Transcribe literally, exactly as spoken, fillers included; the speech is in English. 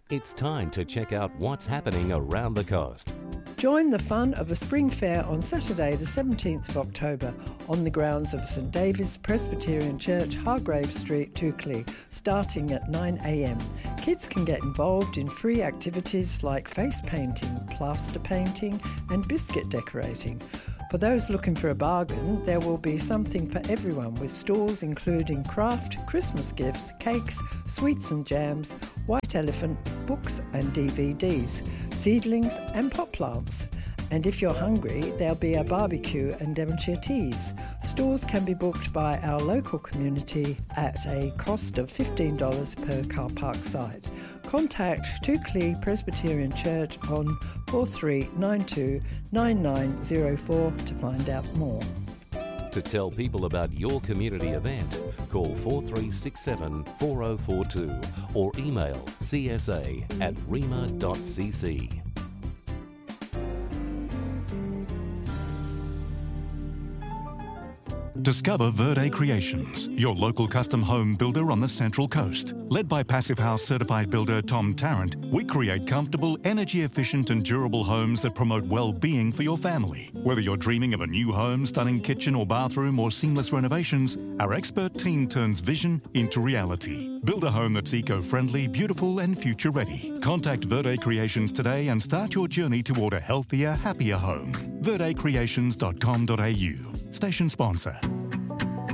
It's time to check out what's happening around the coast. Join the fun of a spring fair on Saturday the seventeenth of October on the grounds of St David's Presbyterian Church, Hargrave Street, Toukley, starting at nine a m. Kids can get involved in free activities like face painting, plaster painting and biscuit decorating. For those looking for a bargain, there will be something for everyone with stalls including craft, Christmas gifts, cakes, sweets and jams, white elephant, books and D V Ds, seedlings and pot plants. And if you're hungry, there'll be a barbecue and Devonshire teas. Stores can be booked by our local community at a cost of fifteen dollars per car park site. Contact Toukley Presbyterian Church on four three nine two nine nine zero four to find out more. To tell people about your community event, call four three six seven four zero four two or email c s a at rema dot c c. Discover Verde Creations, your local custom home builder on the Central Coast. Led by Passive House certified builder Tom Tarrant, we create comfortable, energy-efficient and durable homes that promote well-being for your family. Whether you're dreaming of a new home, stunning kitchen or bathroom or seamless renovations, our expert team turns vision into reality. Build a home that's eco-friendly, beautiful and future-ready. Contact Verde Creations today and start your journey toward a healthier, happier home. verde creations dot com dot a u. Station sponsor.